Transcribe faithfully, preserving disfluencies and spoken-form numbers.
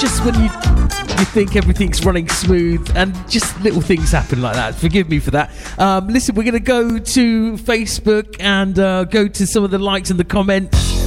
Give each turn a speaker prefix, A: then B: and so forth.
A: just when you you think everything's running smooth and just little things happen like that. Forgive me for that. Um, listen, we're going to go to Facebook and uh, go to some of the likes and the comments.